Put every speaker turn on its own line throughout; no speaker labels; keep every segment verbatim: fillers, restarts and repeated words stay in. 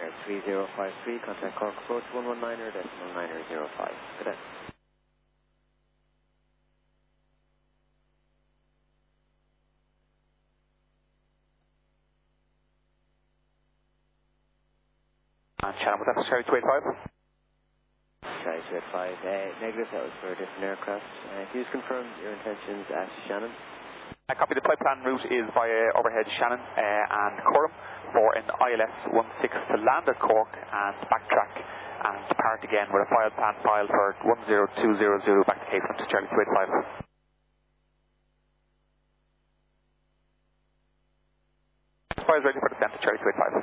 Air three zero five three, contact Cork approach one one niner decimal niner zero five. Good day.
And Shannon, was that Cherry two eight five?
Cherry two eight five, uh, negative, that was for a different aircraft. Uh, can you just confirm your intentions at Shannon?
I copy the flight plan route is via overhead Shannon uh, and Coram for an I L S one six to land at Cork and backtrack and depart again with a file plan file for one zero two zero zero back to Cape Town to Charlie two eight five. File ready for descent to Charlie two eight five.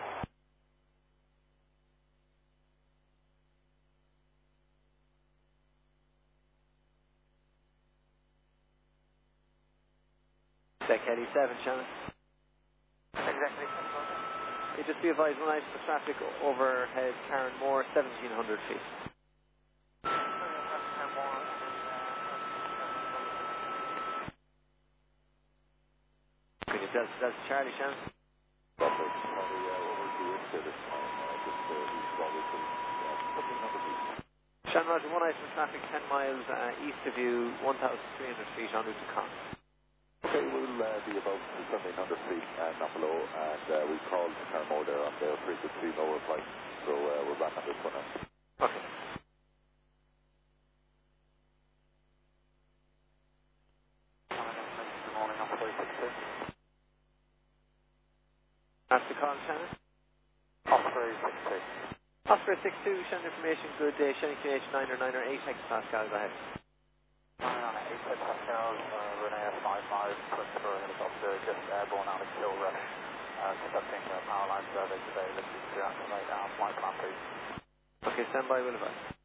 Deck Kelly seven, Shannon.
Exactly.
You just be advised, one item for traffic overhead Karen Moore, seventeen hundred feet. Can you tell that's Charlie, Shannon?
That's it. Probably uh, overdue into this time. Uh, just uh, he's probably some something number two.
Shannon Roger, one item for traffic ten miles uh, east of you, one thousand three hundred feet en route to Con.
Okay, we'll uh, be about seventeen hundred feet, uh, not below, and uh, we called Carmore there on their frequency, no reply. So uh, we're back on this one now.
Okay.
Good morning, Osprey six two.
That's the call, Shannon.
Osprey six two.
Osprey six two, Shannon information, good day, Shannon Q H nine nine eight X Pascal, go ahead.
eight X Pascal, Renee five five, Christopher helicopter, just airborne out of Kilrush, uh, conducting a power line survey today, looking to activate our flight plan, please.
Okay, stand by, will advise.